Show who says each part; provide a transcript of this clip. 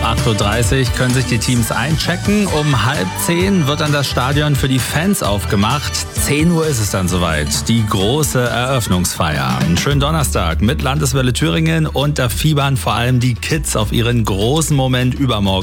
Speaker 1: 8.30 Uhr können sich die Teams einchecken. Um 9:30 wird dann das Stadion für die Fans aufgemacht. 10 Uhr ist es dann soweit. Die große Eröffnungsfeier. Einen schönen Donnerstag mit Landeswelle Thüringen und da fiebern vor allem die Kids auf ihren großen Moment übermorgen.